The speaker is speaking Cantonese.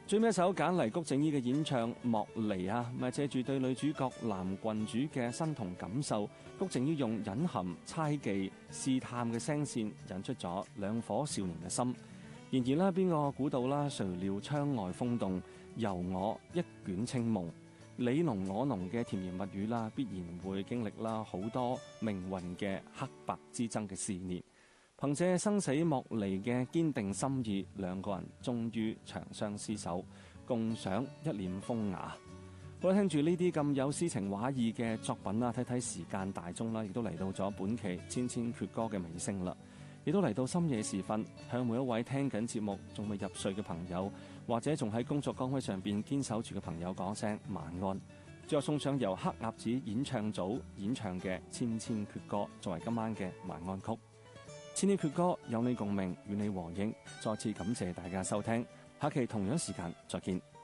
最尾一首揀嚟谷靜依嘅演唱《莫離》啊，咪借住對女主角男郡主嘅身同感受，谷靜依用隱含、猜忌、試探嘅聲線，引出咗兩顆少年嘅心。然而啦，邊個估到啦？誰料窗外風動，由我一捲清夢。你儂我儂嘅甜言蜜語啦，必然會經歷啦好多命運嘅黑白之爭嘅試煉。憑借生死莫離嘅堅定心意，兩個人終於長相廝守，共賞一臉風雅。好啦，聽住呢啲咁有詩情畫意嘅作品啦，睇睇時間大鐘啦，亦都嚟到咗本期千千闕歌嘅尾聲啦，亦都嚟到深夜時分，向每一位聽緊節目仲未入睡嘅朋友，或者仲喺工作崗位上邊堅守住嘅朋友講聲晚安。最後送上由黑鴨子演唱組演唱嘅《千千闕歌》作為今晚嘅晚安曲。千千闕歌有你共鳴，與你和應。再次感謝大家收聽，下期同樣時間再見。